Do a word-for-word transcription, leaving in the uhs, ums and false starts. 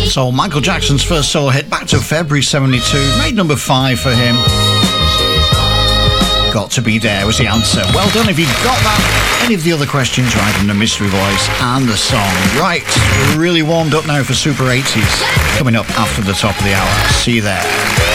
So Michael Jackson's first solo hit back to February seventy-two, made number five for him. Got to Be There was the answer. Well done if you got that. Any of the other questions right from the mystery voice and the song. Right, we're really warmed up now for Super eighties. Coming up after the top of the hour. See you there.